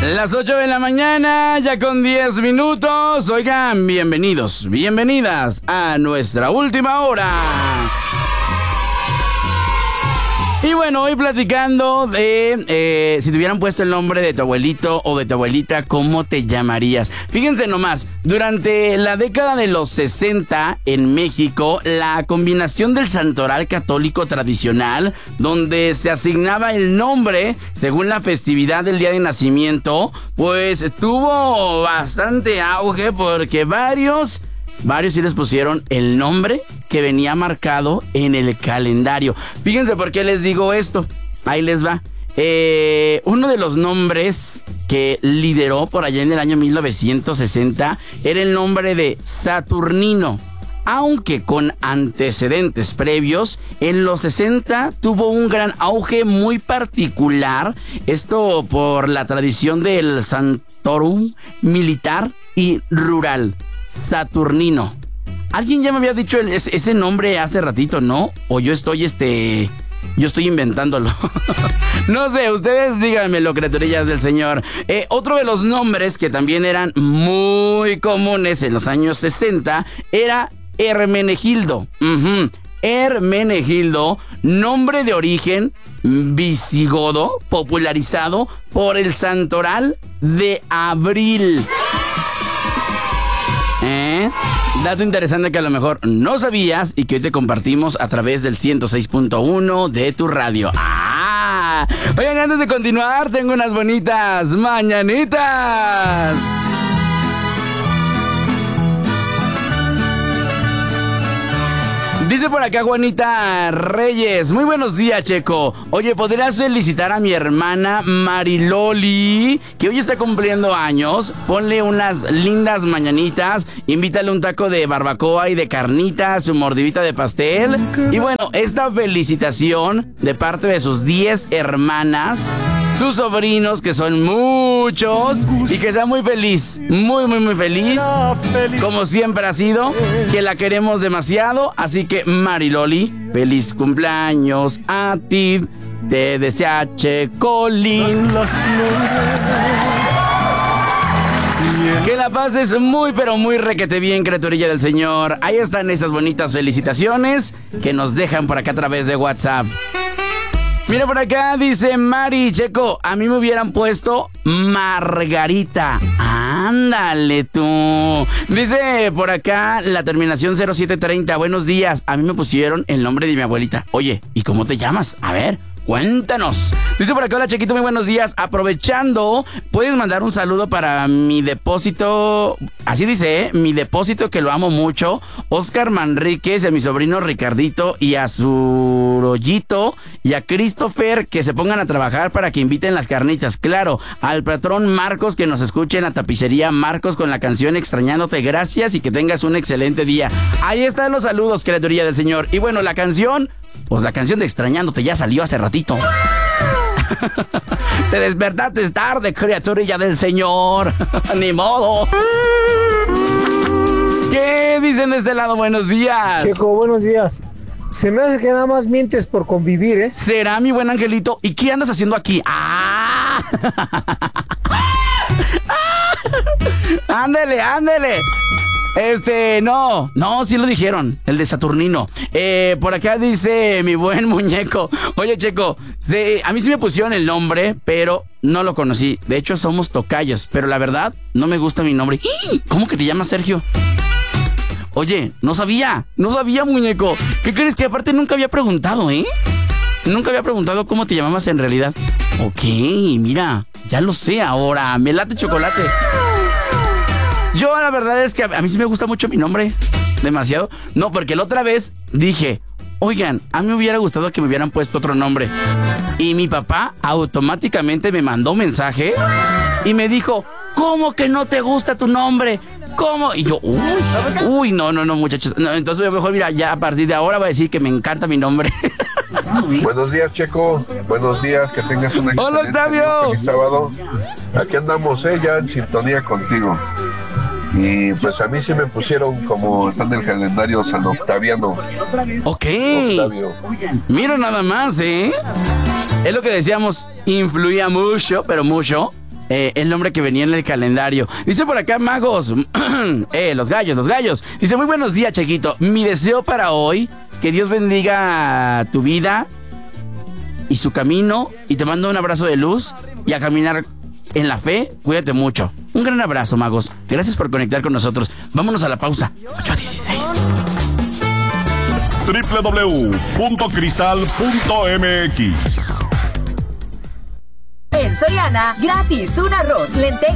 Las 8 de la mañana, ya con 10 minutos. Oigan, bienvenidos, bienvenidas a nuestra última hora. Y bueno, hoy platicando de si te hubieran puesto el nombre de tu abuelito o de tu abuelita, ¿cómo te llamarías? Fíjense nomás, durante la década de los 60 en México, la combinación del santoral católico tradicional, donde se asignaba el nombre según la festividad del día de nacimiento, pues tuvo bastante auge porque varios sí les pusieron el nombre que venía marcado en el calendario. Fíjense por qué les digo esto. Ahí les va. Uno de los nombres que lideró por allá en el año 1960 era el nombre de Saturnino. Aunque con antecedentes previos, en los 60 tuvo un gran auge muy particular. Esto por la tradición del Santorum militar y rural. Saturnino. Alguien ya me había dicho ese nombre hace ratito, ¿no? O yo estoy inventándolo. No sé, ustedes díganmelo, criaturillas del Señor. Otro de los nombres que también eran muy comunes en los años 60 era Hermenegildo. Hermenegildo, nombre de origen visigodo, popularizado por el santoral de abril. Dato interesante que a lo mejor no sabías y que hoy te compartimos a través del 106.1 de tu radio. Oigan, antes de continuar, tengo unas bonitas mañanitas. Dice por acá Juanita Reyes: muy buenos días, Checo. Oye, ¿podrías felicitar a mi hermana Mariloli, que hoy está cumpliendo años? Ponle unas lindas mañanitas, invítale un taco de barbacoa y de carnitas, su mordidita de pastel. Y bueno, esta felicitación de parte de sus 10 hermanas, sus sobrinos, que son muchos, y que sea muy feliz, muy feliz, como siempre ha sido, que la queremos demasiado. Así que Mariloli, feliz cumpleaños a ti, te desea Checolín. Que la pases muy pero muy requete bien, criaturilla del Señor. Ahí están esas bonitas felicitaciones que nos dejan por acá a través de WhatsApp. Mira, por acá dice Mari: Checo, a mí me hubieran puesto Margarita. Ándale tú. Dice por acá la terminación 0730. Buenos días, a mí me pusieron el nombre de mi abuelita. Oye, ¿y cómo te llamas? A ver, cuéntanos. Dice por acá: hola, Chequito, muy buenos días. Aprovechando, puedes mandar un saludo para mi depósito. Así dice, mi depósito, que lo amo mucho, Oscar Manríquez, y a mi sobrino Ricardito, y a su rollito, y a Christopher, que se pongan a trabajar para que inviten las carnitas. Claro, al patrón Marcos, que nos escuche en la tapicería Marcos con la canción Extrañándote. Gracias y que tengas un excelente día. Ahí están los saludos, criaturilla del Señor. Y bueno, la canción, pues la canción de Extrañándote ya salió hace ratito. Te despertaste tarde, criaturilla del Señor. Ni modo. ¿Qué dicen de este lado? Buenos días. Checo, buenos días. Se me hace que nada más mientes por convivir, ¿eh? ¿Será, mi buen angelito? ¿Y qué andas haciendo aquí? Ándele. No, sí lo dijeron, el de Saturnino. Por acá dice mi buen muñeco: oye, Checo, a mí sí me pusieron el nombre, pero no lo conocí. De hecho, somos tocayos, pero la verdad, no me gusta mi nombre. ¿Cómo que te llamas Sergio? Oye, no sabía, muñeco. ¿Qué crees? Que aparte nunca había preguntado, Nunca había preguntado cómo te llamabas en realidad. Ok, mira, ya lo sé ahora. Me late chocolate. Yo la verdad es que a mí sí me gusta mucho mi nombre. Demasiado. No, porque la otra vez dije: oigan, a mí me hubiera gustado que me hubieran puesto otro nombre. Y mi papá automáticamente me mandó un mensaje y me dijo: ¿cómo que no te gusta tu nombre? ¿Cómo? Y yo, no, muchachos. No, entonces yo mejor, mira, ya a partir de ahora voy a decir que me encanta mi nombre. Buenos días, Checo. Buenos días, que tengas un excelente ¡hola, Octavio! Feliz sábado. Aquí andamos, ya en sintonía contigo. Y pues a mí sí me pusieron, como está en el calendario, San Octaviano. Ok. Octavio. Mira nada más, Es lo que decíamos, influía mucho, pero mucho, el nombre que venía en el calendario. Dice por acá, magos, los gallos. Dice, muy buenos días, Chequito. Mi deseo para hoy, que Dios bendiga tu vida y su camino, y te mando un abrazo de luz y a caminar en la fe. Cuídate mucho. Un gran abrazo, magos. Gracias por conectar con nosotros. Vámonos a la pausa. 8:16. www.cristal.mx. En Soriana, gratis un arroz, lentejas